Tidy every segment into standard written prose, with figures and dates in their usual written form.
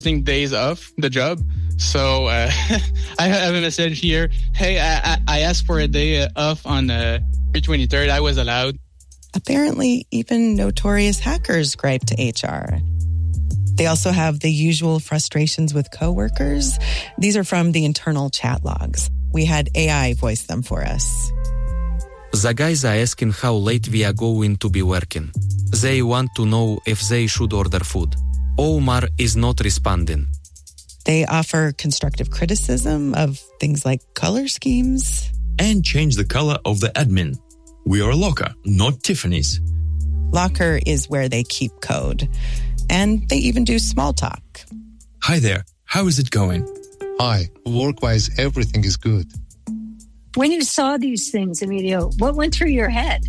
days off the job. So I have a message here. Hey, I asked for a day off on February 23rd. I was allowed. Apparently, even notorious hackers gripe to HR. They also have the usual frustrations with coworkers. These are from the internal chat logs. We had AI voice them for us. The guys are asking how late we are going to be working. They want to know if they should order food. Omar is not responding. They offer constructive criticism of things like color schemes. And change the color of the admin. We are Locker, not Tiffany's. Locker is where they keep code. And they even do small talk. Hi there, how is it going? Hi, work-wise, everything is good. When you saw these things, Emilio, what went through your head?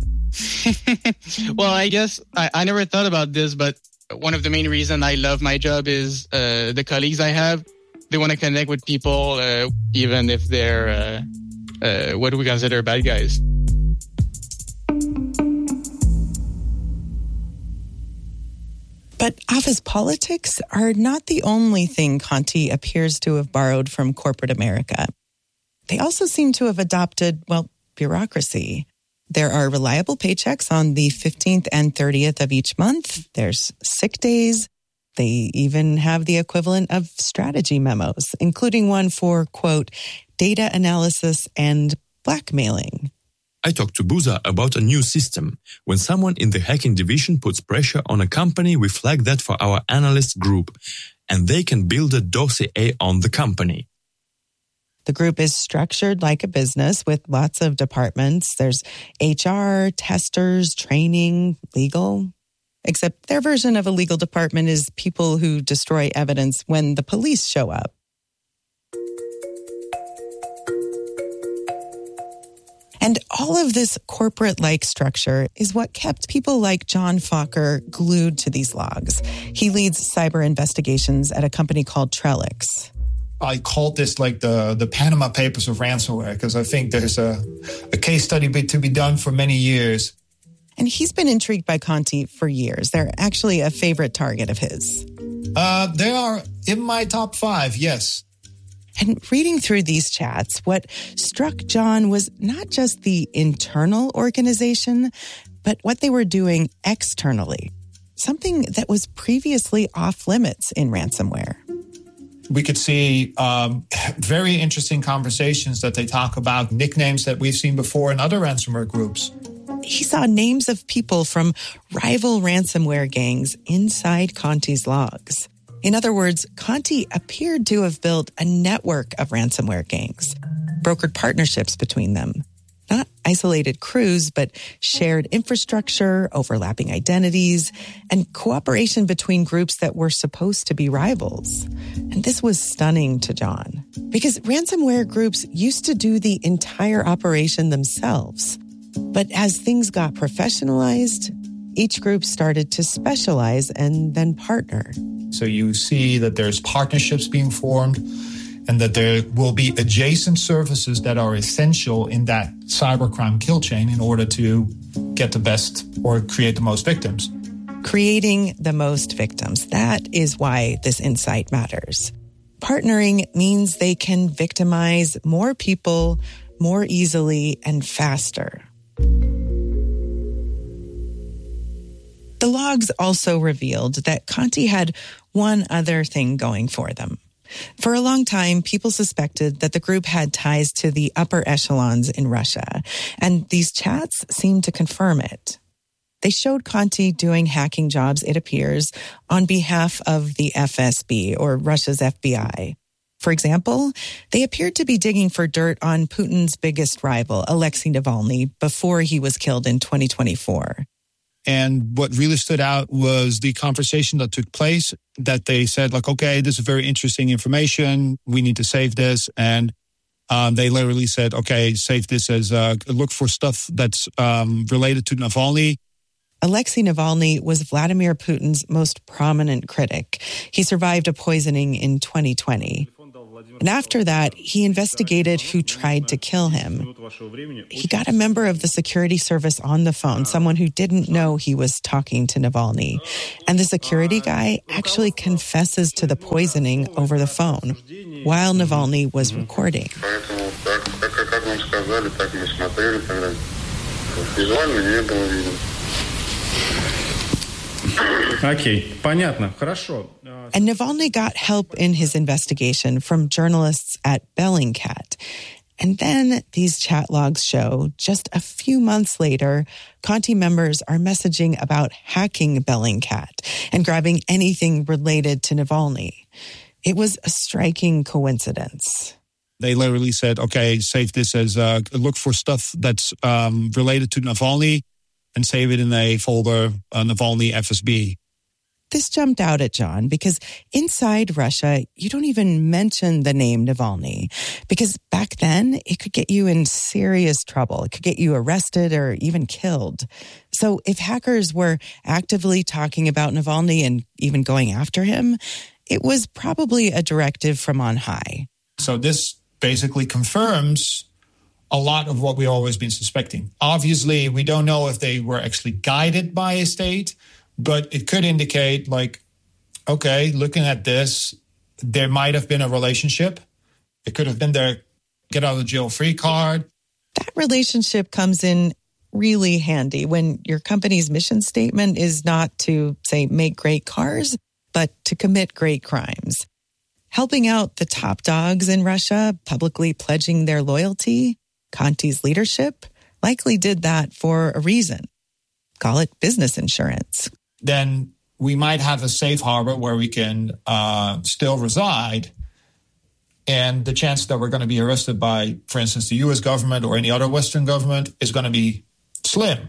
Well, I guess I never thought about this, but one of the main reasons I love my job is the colleagues I have. They want to connect with people, even if they're what do we consider bad guys. But office politics are not the only thing Conti appears to have borrowed from corporate America. They also seem to have adopted, bureaucracy. There are reliable paychecks on the 15th and 30th of each month. There's sick days. They even have the equivalent of strategy memos, including one for, quote, data analysis and blackmailing. I talked to Buza about a new system. When someone in the hacking division puts pressure on a company, we flag that for our analyst group, and they can build a dossier on the company. The group is structured like a business with lots of departments. There's HR, testers, training, legal. Except their version of a legal department is people who destroy evidence when the police show up. And all of this corporate-like structure is what kept people like John Fokker glued to these logs. He leads cyber investigations at a company called Trellix. I called this like the Panama Papers of ransomware because I think there's a case study to be done for many years. And he's been intrigued by Conti for years. They're actually a favorite target of his. They are in my top 5, yes. And reading through these chats, what struck John was not just the internal organization, but what they were doing externally. Something that was previously off limits in ransomware. We could see very interesting conversations that they talk about, nicknames that we've seen before in other ransomware groups. He saw names of people from rival ransomware gangs inside Conti's logs. In other words, Conti appeared to have built a network of ransomware gangs, brokered partnerships between them. Not isolated crews, but shared infrastructure, overlapping identities, and cooperation between groups that were supposed to be rivals. And this was stunning to John, because ransomware groups used to do the entire operation themselves. But as things got professionalized, each group started to specialize and then partner. So you see that there's partnerships being formed and that there will be adjacent services that are essential in that cybercrime kill chain in order to get the best or create the most victims. Creating the most victims. That is why this insight matters. Partnering means they can victimize more people more easily and faster. The logs also revealed that Conti had one other thing going for them. For a long time, people suspected that the group had ties to the upper echelons in Russia, and these chats seemed to confirm it. They showed Conti doing hacking jobs, it appears, on behalf of the FSB, or Russia's FBI. For example, they appeared to be digging for dirt on Putin's biggest rival, Alexei Navalny, before he was killed in 2024. And what really stood out was the conversation that took place, that they said, like, okay, this is very interesting information. We need to save this. And they literally said, okay, save this as look for stuff that's related to Navalny. Alexei Navalny was Vladimir Putin's most prominent critic. He survived a poisoning in 2020. And after that, he investigated who tried to kill him. He got a member of the security service on the phone, someone who didn't know he was talking to Navalny. And the security guy actually confesses to the poisoning over the phone while Navalny was recording. And Navalny got help in his investigation from journalists at Bellingcat. And then these chat logs show just a few months later, Conti members are messaging about hacking Bellingcat and grabbing anything related to Navalny. It was a striking coincidence. They literally said, okay, save this as look for stuff that's related to Navalny and save it in a folder, Navalny FSB. This jumped out at John because inside Russia, you don't even mention the name Navalny because back then it could get you in serious trouble. It could get you arrested or even killed. So if hackers were actively talking about Navalny and even going after him, it was probably a directive from on high. So this basically confirms a lot of what we've always been suspecting. Obviously, we don't know if they were actually guided by a state, but it could indicate like, okay, looking at this, there might have been a relationship. It could have been their get out of jail free card. That relationship comes in really handy when your company's mission statement is not to, say, make great cars, but to commit great crimes. Helping out the top dogs in Russia, publicly pledging their loyalty, Conti's leadership likely did that for a reason. Call it business insurance. Then we might have a safe harbor where we can still reside. And the chance that we're going to be arrested by, for instance, the U.S. government or any other Western government is going to be slim.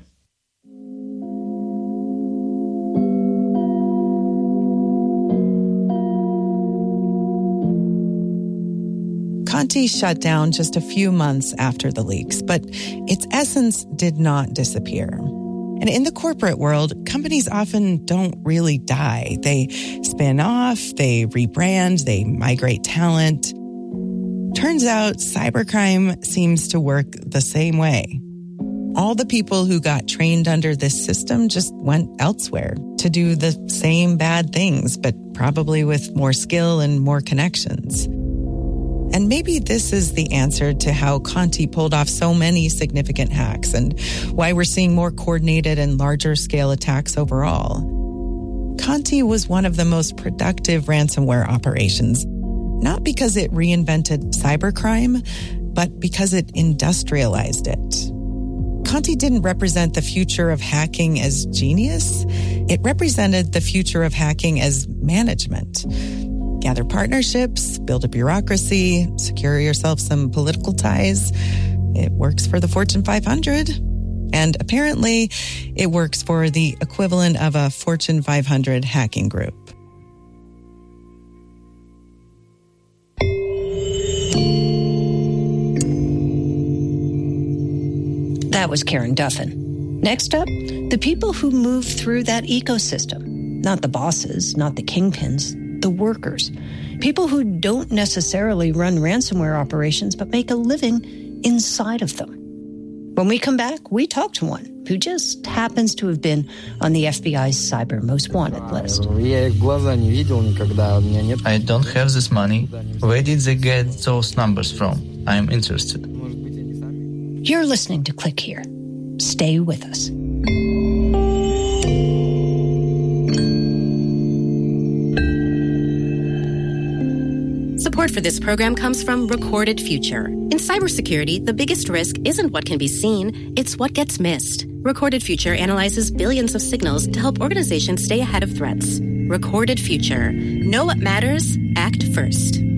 Conti shut down just a few months after the leaks, but its essence did not disappear. And in the corporate world, companies often don't really die. They spin off, they rebrand, they migrate talent. Turns out cybercrime seems to work the same way. All the people who got trained under this system just went elsewhere to do the same bad things, but probably with more skill and more connections. And maybe this is the answer to how Conti pulled off so many significant hacks and why we're seeing more coordinated and larger scale attacks overall. Conti was one of the most productive ransomware operations, not because it reinvented cybercrime, but because it industrialized it. Conti didn't represent the future of hacking as genius. It represented the future of hacking as management. Gather partnerships, build a bureaucracy, secure yourself some political ties. It works for the Fortune 500. And apparently, it works for the equivalent of a Fortune 500 hacking group. That was Karen Duffin. Next up, the people who move through that ecosystem. Not the bosses, not the kingpins, the workers. People who don't necessarily run ransomware operations, but make a living inside of them. When we come back, we talk to one who just happens to have been on the FBI's Cyber Most Wanted list. I don't have this money. Where did they get those numbers from? I'm interested. You're listening to Click Here. Stay with us. Support for this program comes from Recorded Future. In cybersecurity, the biggest risk isn't what can be seen, it's what gets missed. Recorded Future analyzes billions of signals to help organizations stay ahead of threats. Recorded Future. Know what matters? Act first.